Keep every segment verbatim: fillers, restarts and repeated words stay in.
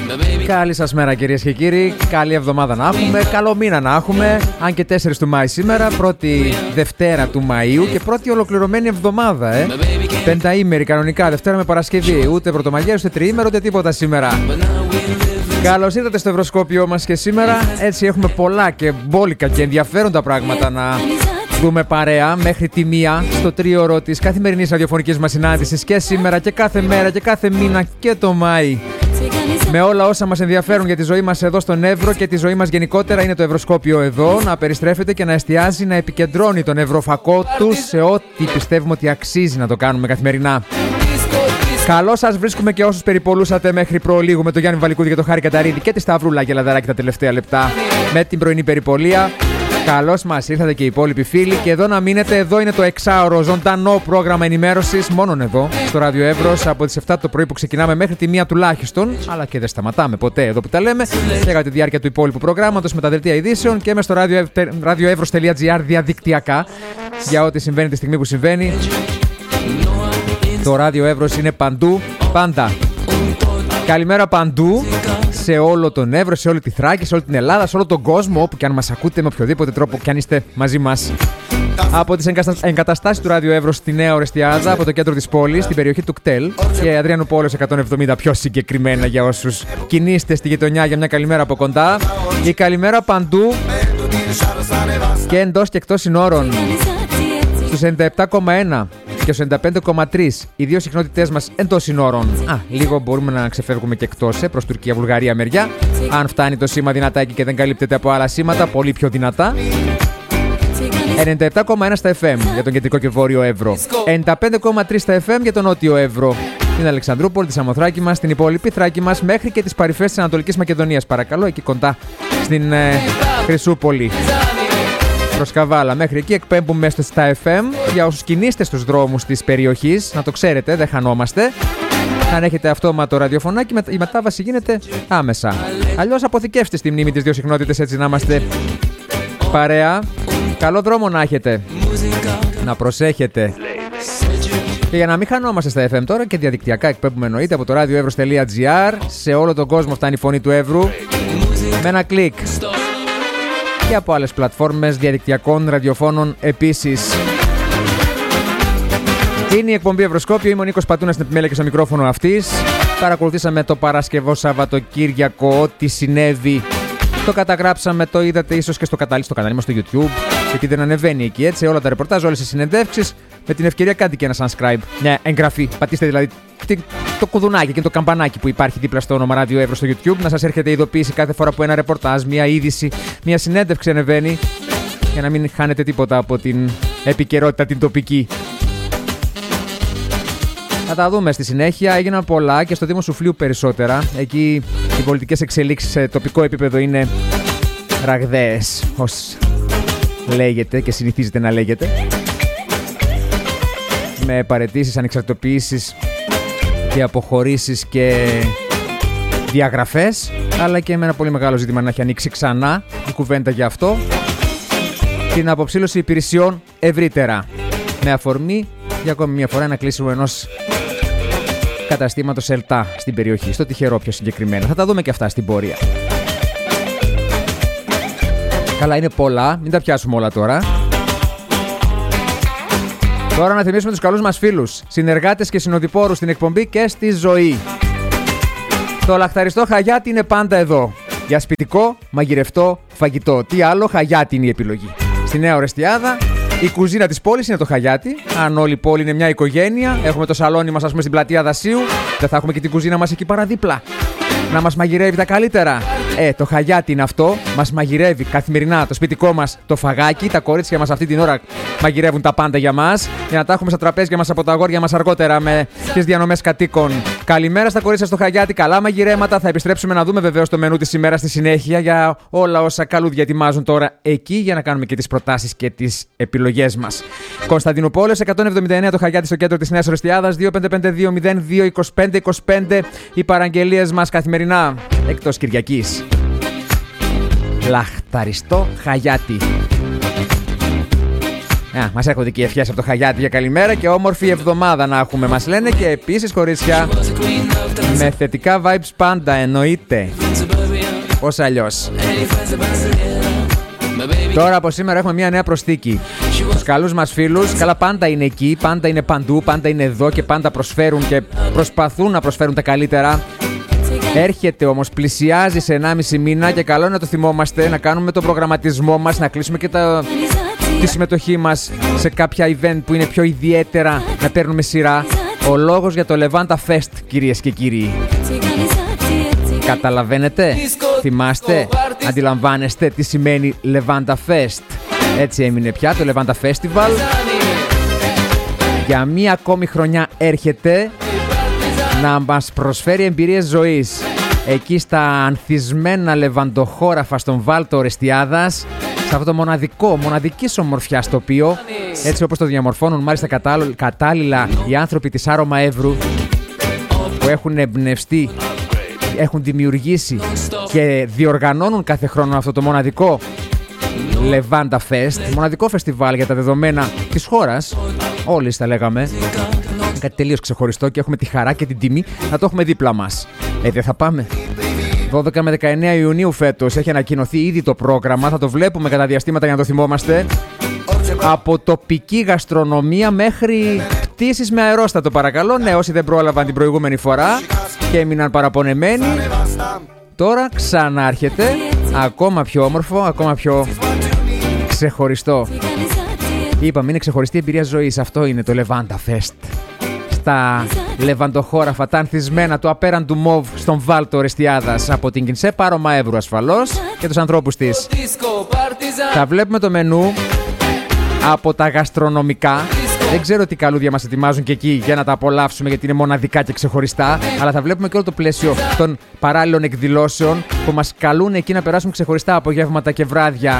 Καλή σας μέρα κυρίες και κύριοι. Καλή εβδομάδα να έχουμε. Καλό μήνα να έχουμε. Αν και τέσσερις του Μάη σήμερα. Πρώτη Δευτέρα του Μαΐου και πρώτη ολοκληρωμένη εβδομάδα. Ε. Πενταήμερη κανονικά. Δευτέρα με Παρασκευή. Ούτε πρωτομαγιά, ούτε τριήμερο, ούτε τίποτα σήμερα. Καλώς ήρθατε στο Ευρωσκόπιο μας και σήμερα. Έτσι έχουμε πολλά και μπόλικα και ενδιαφέροντα πράγματα να δούμε παρέα μέχρι τη μία στο τρίωρο της καθημερινής ραδιοφωνικής μας συνάντησης και σήμερα και κάθε μέρα και κάθε μήνα και το Μάη. Με όλα όσα μας ενδιαφέρουν για τη ζωή μας εδώ στον Εύρο και τη ζωή μας γενικότερα, είναι το Ευρωσκόπιο εδώ να περιστρέφεται και να εστιάζει, να επικεντρώνει τον ευρωφακό του σε ό,τι πιστεύουμε ότι αξίζει να το κάνουμε καθημερινά. Καλώς σας βρίσκουμε και όσους περιπολούσατε μέχρι προλίγου με τον Γιάννη Βαλικούδη και τον Χάρη Καταρίδη και τη Σταυρούλα και Λαδαράκη τα τελευταία λεπτά με την πρωινή περιπολία. Καλώς μας ήρθατε και οι υπόλοιποι φίλοι και εδώ να μείνετε. Εδώ είναι το εξάωρο ζωντανό πρόγραμμα ενημέρωσης μόνον εδώ στο Ράδιο Εύρος από τις επτά το πρωί που ξεκινάμε μέχρι τη μία τουλάχιστον, αλλά και δεν σταματάμε ποτέ εδώ που τα λέμε και για τη διάρκεια του υπόλοιπου προγράμματος με τα δελτία ειδήσεων και με στο radioevros τελεία gr διαδικτυακά για ό,τι συμβαίνει τη στιγμή που συμβαίνει. Το Ράδιο Εύρος είναι παντού, πάντα. Καλημέρα παντού, σε όλο τον Εύρο, σε όλη τη Θράκη, σε όλη την Ελλάδα, σε όλο τον κόσμο, όπου και αν μας ακούτε με οποιοδήποτε τρόπο και αν είστε μαζί μας. Από τις εγκαταστάσεις του Ράδιο Εύρος στη Νέα Ορεστιάδα, από το κέντρο της πόλης, στην περιοχή του Κτέλ και Αδριανού Πόλεως εκατόν εβδομήντα πιο συγκεκριμένα για όσους κινείστε στη γειτονιά για μια καλημέρα από κοντά. Η καλημέρα παντού και εντός και εκτός συνόρων. Στους ενενήντα επτά κόμμα ένα και στους ενενήντα πέντε κόμμα τρία οι δύο συχνότητές μας εντός συνόρων. Α, λίγο μπορούμε να ξεφεύγουμε και εκτός, ε, προς Τουρκία-Βουλγαρία μεριά. Αν φτάνει το σήμα δυνατά εκεί και δεν καλύπτεται από άλλα σήματα, πολύ πιο δυνατά. ενενήντα επτά κόμμα ένα στα εφ εμ για τον κεντρικό και βόρειο Εύρο. ενενήντα πέντε κόμμα τρία στα εφ εμ για τον νότιο Εύρο. Την Αλεξανδρούπολη, τη Σαμοθράκη μας, την υπόλοιπη Θράκη μας, μέχρι και τις παρυφές της Ανατολικής Μακεδονίας. Παρακαλώ, εκεί κοντά στην ε, Χρυσούπολη. Προς Καβάλα, μέχρι εκεί εκπέμπουμε στα εφ εμ για όσους κινείστε στους δρόμους της περιοχής. Να το ξέρετε, δεν χανόμαστε. Αν έχετε αυτόματο ραδιοφωνάκι, η μετάβαση γίνεται άμεσα. Αλλιώς αποθηκεύστε στη μνήμη τις δύο συχνότητες έτσι να είμαστε παρέα. Καλό δρόμο να έχετε. Να προσέχετε. Και για να μην χανόμαστε στα εφ εμ τώρα και διαδικτυακά εκπέμπουμε εννοείται από το radioevros τελεία gr. Σε όλο τον κόσμο φτάνει η φωνή του Εύρου με ένα κλικ. Και από άλλες πλατφόρμες διαδικτυακών ραδιοφώνων επίσης. Είναι η εκπομπή Ευρωσκόπιο. Είμαι ο Νίκος Πατούνας στην επιμέλεια και στο μικρόφωνο αυτής. Παρακολουθήσαμε το Παρασκευό Σαββατοκύριακο ό,τι συνέβη. Το καταγράψαμε, το είδατε ίσως και στο κατάλληλο στο κανάλι μας στο YouTube. Γιατί δεν ανεβαίνει εκεί έτσι όλα τα ρεπορτάζ, όλες οι συνεντεύξεις. Με την ευκαιρία κάντε και ένα subscribe. Μια εγγραφή. Πατήστε δηλαδή το κουδουνάκι και το καμπανάκι που υπάρχει δίπλα στο όνομα Ράδιο Εύρος στο YouTube. Να σας έρχεται ειδοποίηση κάθε φορά που ένα ρεπορτάζ, μια είδηση, μια συνέντευξη ανεβαίνει. Για να μην χάνετε τίποτα από την επικαιρότητα την τοπική. Θα τα δούμε στη συνέχεια. Έγιναν πολλά και στο Δήμο Σουφλίου περισσότερα. Εκεί οι πολιτικές εξελίξεις σε τοπικό επίπεδο είναι ραγδαίες, ως λέγεται και συνηθίζεται να λέγεται. Με παραιτήσεις, ανεξαρτητοποιήσεις και αποχωρήσεις και διαγραφές, αλλά και με ένα πολύ μεγάλο ζήτημα να έχει ανοίξει ξανά η κουβέντα για αυτό, την αποψήλωση υπηρεσιών ευρύτερα, με αφορμή για ακόμη μια φορά ένα κλείσιμο ενός καταστήματος ΕΛΤΑ στην περιοχή, στο Τυχερό πιο συγκεκριμένα. Θα τα δούμε και αυτά στην πορεία. Καλά, είναι πολλά, μην τα πιάσουμε όλα τώρα. Τώρα να θυμίσουμε τους καλούς μας φίλους, συνεργάτες και συνοδοιπόρους στην εκπομπή και στη ζωή. Το λαχταριστό Χαγιάτι είναι πάντα εδώ. Για σπιτικό, μαγειρευτό, φαγητό. Τι άλλο, Χαγιάτι είναι η επιλογή. Στη Νέα Ορεστιάδα, η κουζίνα της πόλης είναι το Χαγιάτι. Αν όλη η πόλη είναι μια οικογένεια, έχουμε το σαλόνι μας, ας πούμε, στην πλατεία Δασίου, δεν θα έχουμε και την κουζίνα μας εκεί παραδίπλα. Να μας μαγειρεύει τα καλύτερα. Ε, το Χαγιάτι είναι αυτό. Μας μαγειρεύει καθημερινά το σπιτικό μας το φαγάκι. Τα κορίτσια μας αυτή την ώρα μαγειρεύουν τα πάντα για μας. Για να τα έχουμε στα τραπέζια μας από τα αγόρια μας αργότερα με τις διανομές κατοίκων. Καλημέρα στα κορίτσια στο Χαγιάτι. Καλά μαγειρέματα. Θα επιστρέψουμε να δούμε βεβαίως το μενού της ημέρας στη συνέχεια για όλα όσα καλούδια ετοιμάζουν τώρα εκεί για να κάνουμε και τις προτάσεις και τις επιλογές μας. Κωνσταντινούπολης εκατόν εβδομήντα εννέα το Χαγιάτι στο κέντρο της Νέας Ορεστιάδας. δύο πέντε πέντε δύο μηδέν δύο είκοσι πέντε είκοσι πέντε οι παραγγελίες μας καθημερινά εκτός Κυριακής. Λαχταριστό Χαγιάτι. Α, μας έρχονται και οι ευχές από το Χαγιάτι για καλημέρα και όμορφη εβδομάδα να έχουμε, μας λένε, και επίσης κορίτσια Με θετικά vibes πάντα, εννοείται. Πώς αλλιώς. Τώρα από σήμερα έχουμε μια νέα προσθήκη. Τους καλούς μας φίλους, καλά πάντα είναι εκεί, πάντα είναι παντού, πάντα είναι εδώ και πάντα προσφέρουν και προσπαθούν να προσφέρουν τα καλύτερα. Έρχεται όμως, πλησιάζει σε ενάμιση μήνα και καλό είναι να το θυμόμαστε, να κάνουμε τον προγραμματισμό μας, να κλείσουμε και τα... τη συμμετοχή μας σε κάποια event που είναι πιο ιδιαίτερα, να παίρνουμε σειρά. Ο λόγος για το Levanta Fest, κυρίες και κύριοι. Καταλαβαίνετε, θυμάστε, αντιλαμβάνεστε τι σημαίνει Levanta Fest. Έτσι έμεινε πια το Levanta Festival. Για μία ακόμη χρονιά έρχεται να μας προσφέρει εμπειρίες ζωής. Εκεί στα ανθισμένα λεβαντοχώραφα στον Βάλτο Ορεστιάδας, σε αυτό το μοναδικό, μοναδικής ομορφιάς τοπίο, έτσι όπως το διαμορφώνουν μάλιστα κατάλληλα οι άνθρωποι της Άρωμα Εύρου, που έχουν εμπνευστεί, έχουν δημιουργήσει και διοργανώνουν κάθε χρόνο αυτό το μοναδικό Levanta Fest, μοναδικό φεστιβάλ για τα δεδομένα της χώρας. Όλοι τα λέγαμε. Κάτι τελείως ξεχωριστό και έχουμε τη χαρά και την τιμή να το έχουμε δίπλα μας. Ε, δεν θα πάμε. δώδεκα με δεκαεννέα Ιουνίου φέτος έχει ανακοινωθεί ήδη το πρόγραμμα. Θα το βλέπουμε κατά διαστήματα για να το θυμόμαστε. Από τοπική γαστρονομία μέχρι πτήσεις με αερόστατο, παρακαλώ. Ναι, όσοι δεν πρόλαβαν την προηγούμενη φορά και έμειναν παραπονεμένοι, τώρα ξανάρχεται. Ακόμα πιο όμορφο, ακόμα πιο ξεχωριστό. Είπαμε, είναι ξεχωριστή εμπειρία ζωής. Αυτό είναι το Levanta Fest. Στα λεβαντοχώραφα, τα ανθισμένα του απέραντου μοβ στον Βάλτο Ορεστιάδας, από την Κινσέπ Άρωμα Εύρου ασφαλώς και τους ανθρώπους της. Θα βλέπουμε το μενού από τα γαστρονομικά. Δεν ξέρω τι καλούδια μας ετοιμάζουν και εκεί για να τα απολαύσουμε, γιατί είναι μοναδικά και ξεχωριστά. Αλλά θα βλέπουμε και όλο το πλαίσιο των παράλληλων εκδηλώσεων που μας καλούν εκεί να περάσουμε ξεχωριστά απογεύματα και βράδια.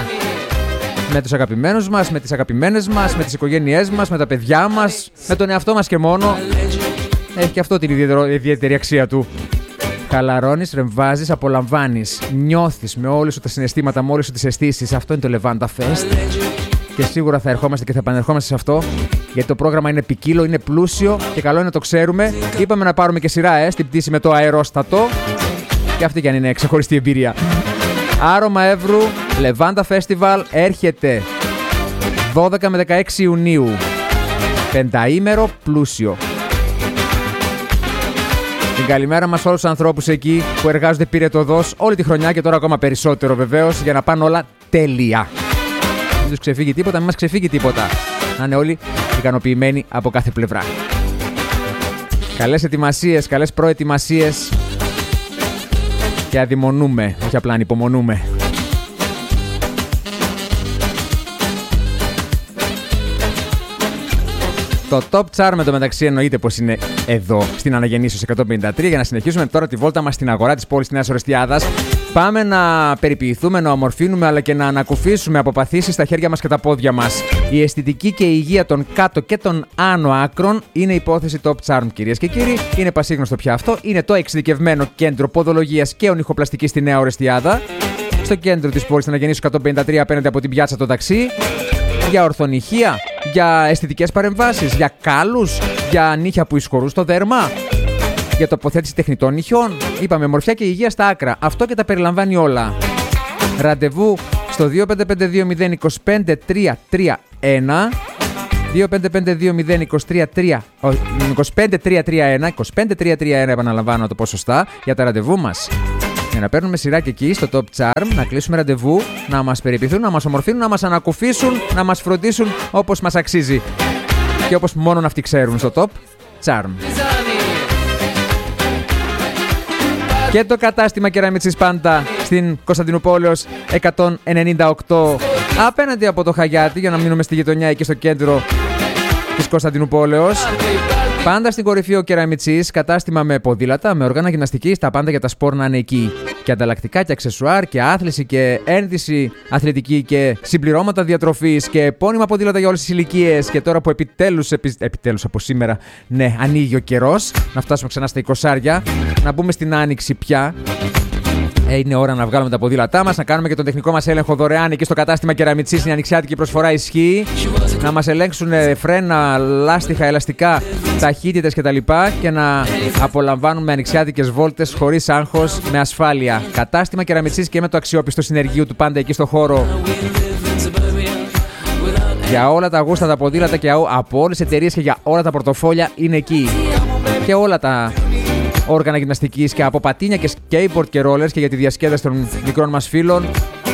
Με τους αγαπημένους μας, με τις αγαπημένες μας, με τις οικογένειές μας, με τα παιδιά μας, με τον εαυτό μας και μόνο. Έχει και αυτό την ιδιαίτερη αξία του. Χαλαρώνεις, ρεμβάζεις, απολαμβάνεις, νιώθεις με όλες σου τα συναισθήματα, με όλες σου τις αισθήσεις. Αυτό είναι το Levanta Fest. Και σίγουρα θα ερχόμαστε και θα επανερχόμαστε σε αυτό, γιατί το πρόγραμμα είναι ποικίλο, είναι πλούσιο και καλό είναι να το ξέρουμε. Είπαμε να πάρουμε και σειρά ε, στην πτήση με το αερόστατο. Και αυτή κι αν είναι ξεχωριστή εμπειρία. Άρωμα Εύρου, Levanta Festival έρχεται δώδεκα με δεκαέξι Ιουνίου. Πενταήμερο πλούσιο. Την καλημέρα μας όλους τους ανθρώπους εκεί που εργάζονται πυρετωδώς όλη τη χρονιά και τώρα ακόμα περισσότερο βεβαίως, για να πάνε όλα τέλεια. Μην τους ξεφύγει τίποτα, μην μας ξεφύγει τίποτα. Να είναι όλοι ικανοποιημένοι από κάθε πλευρά. Καλές ετοιμασίες, καλές προετοιμασίες. Και αδειμονούμε, όχι απλά ανυπομονούμε. Το Top Charm με το μεταξύ εννοείται πως είναι εδώ στην Αναγεννήσεως εκατόν πενήντα τρία, για να συνεχίσουμε τώρα τη βόλτα μας στην αγορά της πόλης της Νέας Ορεστιάδας. Πάμε να περιποιηθούμε, να ομορφύνουμε αλλά και να ανακουφίσουμε από παθήσεις στα χέρια μας και τα πόδια μας. Η αισθητική και η υγεία των κάτω και των άνω άκρων είναι υπόθεση Top Charm, κυρίες και κύριοι. Είναι πασίγνωστο πια αυτό. Είναι το εξειδικευμένο κέντρο ποδολογίας και ονυχοπλαστικής στη Νέα Ορεστιάδα. Στο κέντρο της πόλης της Αναγεννήσεως εκατόν πενήντα τρία, απέναντι από την πιάτσα το ταξί. Για ορθονυχεία, για αισθητικές παρεμβάσεις, για κάλους, για νύχια που εισχωρούν στο δέρμα, για τοποθέτηση τεχνητών νυχιών. Είπαμε μορφιά και υγεία στα άκρα. Αυτό και τα περιλαμβάνει όλα. Ραντεβού στο δύο πέντε πέντε δύο μηδέν είκοσι πέντε τρία τρία ένα. δύο πέντε πέντε δύο μηδέν είκοσι πέντε τρία τρία ένα. είκοσι πέντε τρία τρία ένα, επαναλαμβάνω το πω σωστά, για τα ραντεβού μας. Για να παίρνουμε σειρά και εκεί στο Top Charm, να κλείσουμε ραντεβού, να μας περιποιηθούν, να μας ομορφύνουν, να μας ανακουφίσουν, να μας φροντίσουν όπως μας αξίζει. Και όπως μόνον αυτοί ξέρουν στο Top Charm. Και το κατάστημα Κεραμιτσής πάντα στην Κωνσταντινούπολεως εκατόν ενενήντα οκτώ, απέναντι από το Χαγιάτι, για να μείνουμε στη γειτονιά εκεί στο κέντρο της Κωνσταντινούπολεως. Πάντα στην κορυφή ο Κεραμιτσής, κατάστημα με ποδήλατα, με όργανα γυμναστικής, τα πάντα για τα σπορ να είναι εκεί. Και ανταλλακτικά και αξεσουάρ και άθληση και ένδυση αθλητική και συμπληρώματα διατροφής και επώνυμα ποδήλατα για όλες τις ηλικίες. Και τώρα που επιτέλους, επι... επιτέλους από σήμερα, ναι, ανοίγει ο καιρός, να φτάσουμε ξανά στα εικοσάρια, να μπούμε στην άνοιξη πια. Ε, είναι ώρα να βγάλουμε τα ποδήλατά μας, να κάνουμε και τον τεχνικό μας έλεγχο δωρεάν εκεί στο κατάστημα Κεραμιτσής. Η ανοιξιάτικη προσφορά ισχύει. Να μας ελέγξουν φρένα, λάστιχα, ελαστικά, ταχύτητες κτλ. Και να απολαμβάνουμε ανοιξιάτικες βόλτες χωρίς άγχος, με ασφάλεια. Κατάστημα Κεραμιτσής και με το αξιόπιστο συνεργείο του πάντα εκεί στο χώρο. Για όλα τα γούστα, τα ποδήλατα και από όλες τις εταιρείες και για όλα τα πορτοφόλια είναι εκεί. Και όλα τα όργανα γυμναστικής και από πατίνια και skateboard και rollers και για τη διασκέδαση των μικρών μας φίλων.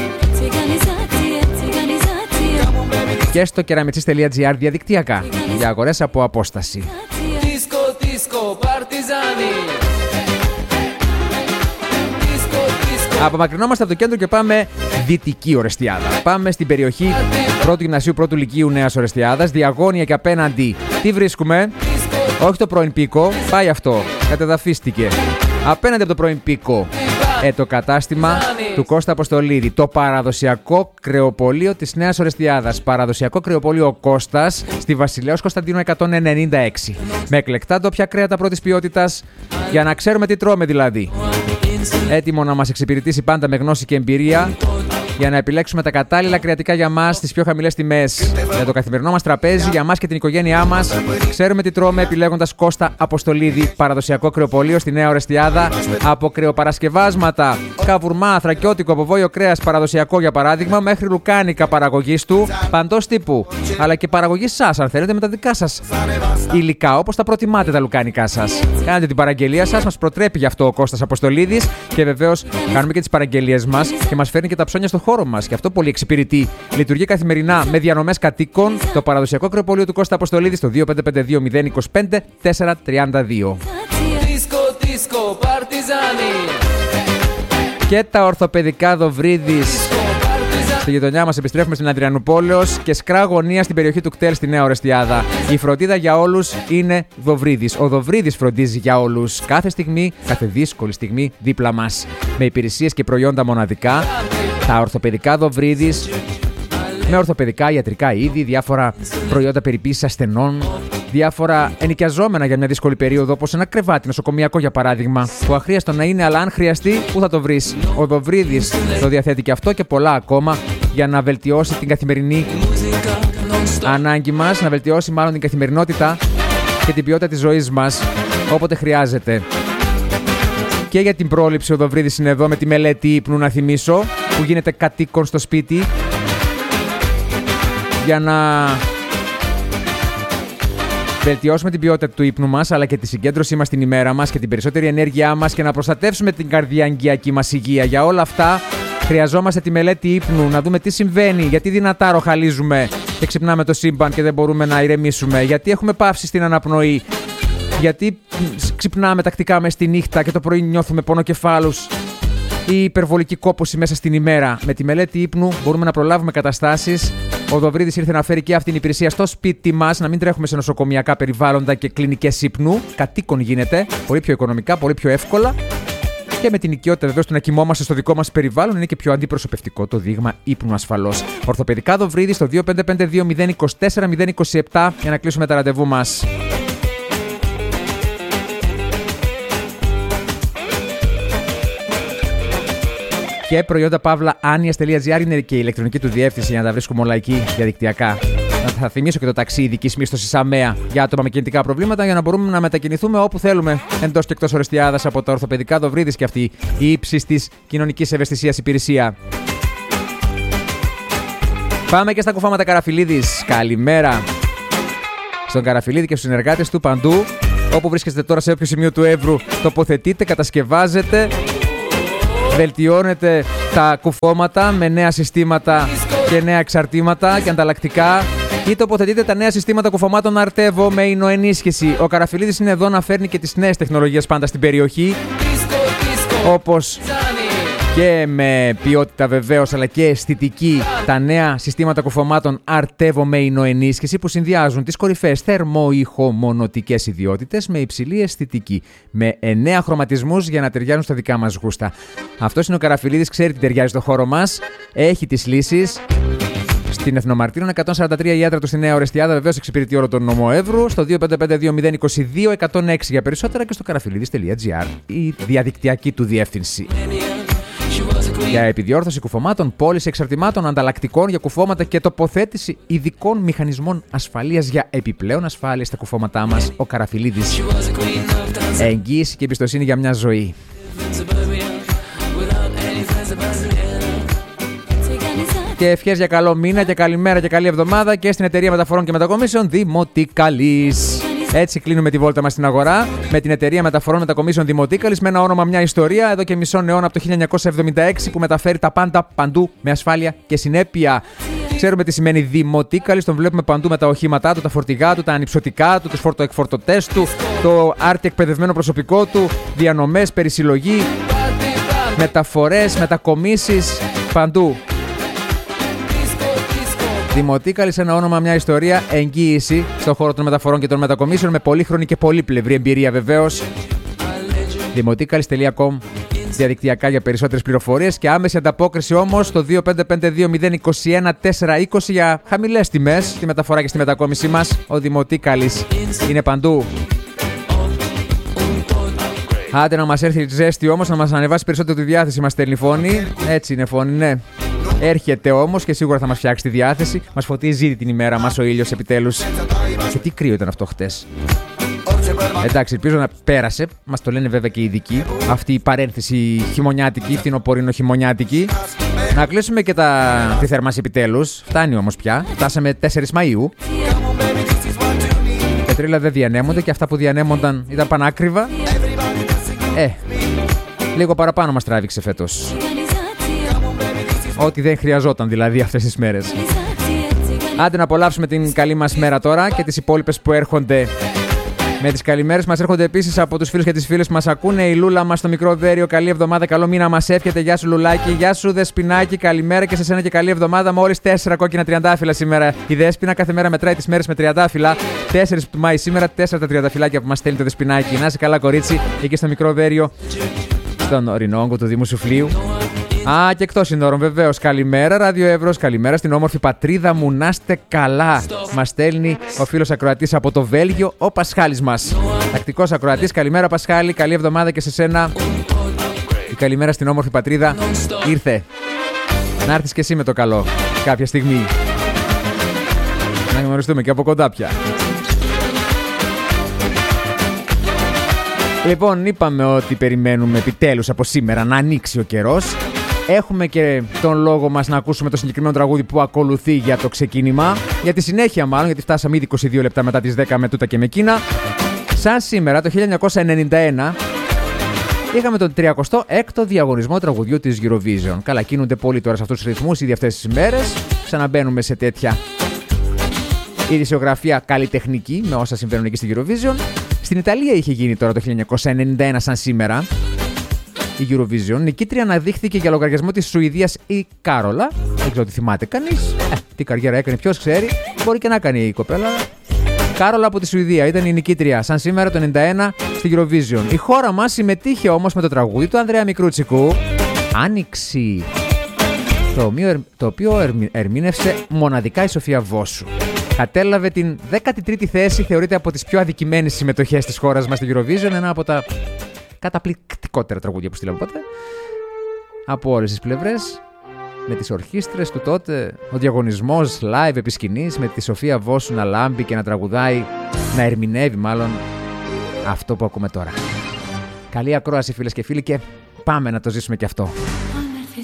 Και στο κεραμιτσής τελεία τζι άρ διαδικτυακά για αγορές από απόσταση. Απομακρυνόμαστε από το κέντρο και πάμε δυτική Ορεστιάδα. Πάμε στην περιοχή πρώτου γυμνασίου, πρώτου λυκείου Νέας Ορεστιάδας, διαγώνια και απέναντι. Τι βρίσκουμε? Όχι το πρώην Πίκο, πάει αυτό, κατεδαφίστηκε. Απέναντι από το πρώην Πίκο, ε, το κατάστημα του Κώστα Αποστολίδη, το παραδοσιακό κρεοπωλείο της Νέας Ορεστιάδας. Παραδοσιακό κρεοπωλείο Κώστας στη Βασιλέως Κωνσταντίνου εκατόν ενενήντα έξι. Με εκλεκτά ντόπια κρέατα πρώτης ποιότητας, για να ξέρουμε τι τρώμε δηλαδή. Έτοιμο να μας εξυπηρετήσει πάντα με γνώση και εμπειρία, για να επιλέξουμε τα κατάλληλα κρεατικά για μας στις πιο χαμηλές τιμές. Για το καθημερινό μας τραπέζι, για μας και την οικογένειά μας, ξέρουμε τι τρώμε επιλέγοντας Κώστα Αποστολίδη, παραδοσιακό κρεοπωλείο στη Νέα Ορεστιάδα. Από κρεοπαρασκευάσματα, καβουρμά, θρακιώτικο από βόλιο κρέας παραδοσιακό για παράδειγμα, μέχρι λουκάνικα παραγωγής του, παντός τύπου. Αλλά και παραγωγής σας, αν θέλετε, με τα δικά σας υλικά, όπως τα προτιμάτε τα λουκάνικά σας. Κάνετε την παραγγελία σας, μας προτρέπει γι' αυτό ο Κώστας Αποστολίδης και βεβαίως κάνουμε και τις παραγγελίες μας και μας φέρνει και τα ψώνια στο χώρο μας. Και αυτό πολύ εξυπηρετεί. Λειτουργεί καθημερινά με διανομές κατοίκων. Το παραδοσιακό κρεοπωλείο του Κώστα Αποστολίδη στο δύο πέντε πέντε δύο μηδέν δύο πέντε τέσσερα τρία δύο. Και τα ορθοπαιδικά Δοβρίδης. Στη γειτονιά μας επιστρέφουμε στην Αδριανουπόλεως και σκρά γωνία στην περιοχή του ΚΤΕΛ στη Νέα Ορεστιάδα. Η φροντίδα για όλους είναι Δοβρίδης. Ο Δοβρίδης φροντίζει για όλους. Κάθε στιγμή, κάθε δύσκολη στιγμή δίπλα μας. Με υπηρεσίες και προϊόντα μοναδικά. Τα ορθοπαιδικά Δοβρίδης. Με ορθοπαιδικά ιατρικά είδη, διάφορα προϊόντα περιποίησης ασθενών. Διάφορα ενοικιαζόμενα για μια δύσκολη περίοδο, όπως ένα κρεβάτι νοσοκομιακό για παράδειγμα, που αχρίαστο να είναι, αλλά αν χρειαστεί, πού θα το βρεις? Ο Δοβρίδης το διαθέτει και αυτό και πολλά ακόμα για να βελτιώσει την καθημερινή ανάγκη μας, να βελτιώσει μάλλον την καθημερινότητα και την ποιότητα της ζωής μας όποτε χρειάζεται. Και για την πρόληψη ο Δοβρίδης είναι εδώ με τη μελέτη ύπνου, να θυμίσω, που γίνεται κατοίκον στο σπίτι για να βελτιώσουμε την ποιότητα του ύπνου μας, αλλά και τη συγκέντρωσή μας την ημέρα μας και την περισσότερη ενέργειά μας και να προστατεύσουμε την καρδιαγγειακή μας υγεία. Για όλα αυτά χρειαζόμαστε τη μελέτη ύπνου, να δούμε τι συμβαίνει, γιατί δυνατά ροχαλίζουμε και ξυπνάμε το σύμπαν και δεν μπορούμε να ηρεμήσουμε, γιατί έχουμε παύσει στην αναπνοή, γιατί ξυπνάμε τακτικά μες στη νύχτα και το πρωί νιώθουμε πονοκεφάλους ή υπερβολική κόπωση μέσα στην ημέρα. Με τη μελέτη ύπνου μπορούμε να προλάβουμε καταστάσεις. Ο Δοβρίδης ήρθε να φέρει και αυτή την υπηρεσία στο σπίτι μας, να μην τρέχουμε σε νοσοκομιακά περιβάλλοντα και κλινικές ύπνου. Κατοίκον γίνεται, πολύ πιο οικονομικά, πολύ πιο εύκολα. Και με την οικειότητα βεβαίως του να κοιμόμαστε στο δικό μας περιβάλλον είναι και πιο αντιπροσωπευτικό το δείγμα ύπνου ασφαλώς. Ορθοπαιδικά Δοβρίδη στο δύο πέντε πέντε δύο μηδέν δύο τέσσερα μηδέν δύο επτά για να κλείσουμε τα ραντεβού μας. Και προϊόντα παύλα άνοιας τελεία τζι άρ είναι και η ηλεκτρονική του διεύθυνση για να τα βρίσκουμε όλα εκεί διαδικτυακά. Θα θυμίσω και το ταξί ειδικής μίσθωσης ΑΜΕΑ για άτομα με κινητικά προβλήματα για να μπορούμε να μετακινηθούμε όπου θέλουμε εντός και εκτός Ορεστιάδας από τα ορθοπαιδικά Δοβρίδης και αυτή η ύψης της κοινωνικής ευαισθησίας υπηρεσία. Πάμε και στα κουφάματα Καραφιλίδης. Καλημέρα στον Καραφιλίδη και στους συνεργάτες του παντού. Όπου βρίσκεστε τώρα, σε όποιο σημείο του Εύρου, τοποθετείτε, κατασκευάζετε, βελτιώνετε τα κουφώματα με νέα συστήματα και νέα εξαρτήματα και ανταλλακτικά, ή τοποθετείτε τα νέα συστήματα κουφωμάτων Artevo με εινοενίσχυση. Ο Καραφιλίδης είναι εδώ να φέρνει και τις νέες τεχνολογίες πάντα στην περιοχή, όπως και με ποιότητα βεβαίως, αλλά και αισθητική, τα νέα συστήματα κουφωμάτων Artevo με εινοενίσχυση που συνδυάζουν τις κορυφαίες θερμοϊχομονωτικές ιδιότητες με υψηλή αισθητική, με εννέα χρωματισμούς για να ταιριάζουν στα δικά μας γούστα. Αυτός είναι ο Καραφιλίδης, ξέρει τι ταιριάζει στο χώρο μας, έχει τις λύσεις. Στην Εθνομαρτύρων εκατόν σαράντα τρία η άντρα του στη Νέα Ορεστιάδα, βεβαίως εξυπηρετεί όλο τον νομό Εύρου, στο δύο πέντε πέντε δύο μηδέν δύο δύο εκατόν έξι για περισσότερα και στο καραφιλίδης τελεία τζι άρ η διαδικτυακή του διεύθυνση. Για επιδιόρθωση κουφωμάτων, πώληση εξαρτημάτων, ανταλλακτικών για κουφώματα και τοποθέτηση ειδικών μηχανισμών ασφαλείας για επιπλέον ασφάλεια στα κουφώματά μας, ο Καραφιλίδης. Εγγύηση και εμπιστοσύνη για μια ζωή. Και ευχές για καλό μήνα και καλημέρα και καλή εβδομάδα και στην Εταιρεία Μεταφορών και Μετακομίσεων Δημοτικάλης. Έτσι κλείνουμε τη βόλτα μας στην αγορά με την Εταιρεία Μεταφορών Μετακομίσεων Δημοτικάλης, με ένα όνομα, μια ιστορία εδώ και μισό αιώνα, από το χίλια εννιακόσια εβδομήντα έξι, που μεταφέρει τα πάντα παντού με ασφάλεια και συνέπεια. Ξέρουμε τι σημαίνει Δημοτικάλης, τον βλέπουμε παντού με τα οχήματά του, τα φορτηγά του, τα ανυψωτικά του, τους φορτοεκφορτωτές του, το άρτη εκπαιδευμένο προσωπικό του, διανομές, περισυλλογή, μεταφορές, μετακομίσεις, παντού. Δημοτικάλης, ένα όνομα, μια ιστορία, εγγύηση στον χώρο των μεταφορών και των μετακομίσεων, με πολύχρονη και πολύπλευρη εμπειρία βεβαίως. Δημοτικάλης τελεία κομ, διαδικτυακά για περισσότερες πληροφορίες και άμεση ανταπόκριση όμως στο δύο πέντε πέντε δύο μηδέν είκοσι ένα τέσσερα είκοσι για χαμηλές τιμές στη μεταφορά και στη μετακόμιση μας. Ο Δημοτικάλης είναι παντού. Άντε να μας έρθει η ζέστη όμως, να μας ανεβάσει περισσότερο τη διάθεση, μας στέλνει φωνή. Έτσι είναι φωνή, ναι. Έρχεται όμως και σίγουρα θα μας φτιάξει τη διάθεση. Μας φωτίζει ήδη την ημέρα μας ο ήλιος επιτέλους. Και τι κρύο ήταν αυτό χτες. Εντάξει, ελπίζω να πέρασε. Μας το λένε βέβαια και οι ειδικοί. Αυτή η παρένθεση χειμωνιάτικη, φθινοπορεινό χειμωνιάτικη. Να κλείσουμε και τα... τη θέρμανση επιτέλους. Φτάνει όμως πια. Φτάσαμε τέσσερις Μαΐου. Τα τρίλα δεν διανέμονται και αυτά που διανέμονταν ήταν πανάκριβα. Ε, λίγο παραπάνω μας τράβηξε φέτος. Ό,τι δεν χρειαζόταν δηλαδή αυτές τις μέρες. Άντε να απολαύσουμε την καλή μας μέρα τώρα και τις υπόλοιπες που έρχονται. Με τις καλημέρες μας έρχονται επίσης από τους φίλους και τις φίλες που μας ακούνε. Η Λούλα μας στο μικρό δέριο, καλή εβδομάδα, καλό μήνα μας εύχεται. Γεια σου Λουλάκη, γεια σου Δεσποινάκη, καλημέρα και σε σένα και καλή εβδομάδα. Μόλις τέσσερα κόκκινα τριαντάφυλλα σήμερα. Η Δέσποινα κάθε μέρα μετράει τις μέρες με τριαντάφυλλα. τέσσερα του Μάη σήμερα, τέσσερα τα τριανταφυλλάκια που μας στέλνει το Δεσποινάκη. Να είσαι καλά κορίτσι, εκεί στο μικρό δέριο, στον ορεινό όγκο του Δήμου Σουφλίου. Α, και εκτός συνόρων βεβαίως. Καλημέρα, Ράδιο Εύρος. Καλημέρα στην όμορφη πατρίδα μου. Να είστε καλά. Μας στέλνει ο φίλος ακροατής από το Βέλγιο, ο Πασχάλης μας. Τακτικός ακροατής. Καλημέρα, Πασχάλη. Καλή εβδομάδα και σε σένα. Η καλημέρα στην όμορφη πατρίδα ήρθε. Να έρθεις και εσύ με το καλό κάποια στιγμή. Να γνωριστούμε και από κοντά πια. Λοιπόν, είπαμε ότι περιμένουμε επιτέλους από σήμερα να ανοίξει ο καιρός. Έχουμε και τον λόγο μας να ακούσουμε το συγκεκριμένο τραγούδι που ακολουθεί για το ξεκίνημα. Για τη συνέχεια μάλλον, γιατί φτάσαμε ήδη είκοσι δύο λεπτά μετά τις δέκα με τούτα και με εκείνα. Σαν σήμερα, το χίλια εννιακόσια ενενήντα ένα, είχαμε τον τριακοστό έκτο διαγωνισμό τραγουδιού της Eurovision. Καλά, κινούνται πολύ τώρα σε αυτούς τους ρυθμούς ήδη αυτές τις ημέρες. Ξαναμπαίνουμε σε τέτοια ειδησιογραφία καλλιτεχνική με όσα συμβαίνουν εκεί στην Eurovision. Στην Ιταλία είχε γίνει τώρα το χίλια εννιακόσια ενενήντα ένα σαν σήμερα η Eurovision. Νικήτρια αναδείχθηκε για λογαριασμό της Σουηδίας η Κάρολα. Δεν ξέρω τι θυμάται κανείς. Ε, τι καριέρα έκανε, ποιος ξέρει. Μπορεί και να κάνει η κοπέλα. Κάρολα από τη Σουηδία ήταν η νικήτρια σαν σήμερα το ενενήντα ένα στη Eurovision. Η χώρα μας συμμετείχε όμως με το τραγούδι του Ανδρέα Μικρούτσικου, Άνοιξη, το οποίο, το οποίο ερμήνευσε μοναδικά η Σοφία Βόσου. Κατέλαβε την δέκατη τρίτη θέση, θεωρείται από τις πιο αδικημένες συμμετοχές της χώρας μας στη Eurovision, ένα από τα καταπληκτικότερα τραγούδια που στείλαμε ποτέ. Από όλες τις πλευρές, με τις ορχήστρες του τότε, ο διαγωνισμός live επί σκηνής, με τη Σοφία Βόσου να λάμπει και να τραγουδάει, να ερμηνεύει μάλλον αυτό που ακούμε τώρα. Καλή ακρόαση φίλες και φίλοι και πάμε να το ζήσουμε και αυτό.